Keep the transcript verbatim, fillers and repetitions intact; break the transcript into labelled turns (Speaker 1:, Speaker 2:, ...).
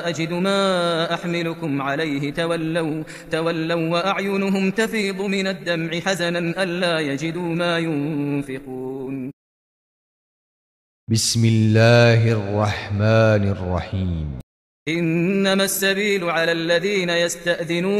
Speaker 1: أجد ما أحملكم عليه تولوا, تولوا وأعينهم تفيض من الدمع حزنا ألا يجدوا ما ينفقون.
Speaker 2: بسم الله الرحمن الرحيم.
Speaker 1: إنما السبيل على الذين يستأذنون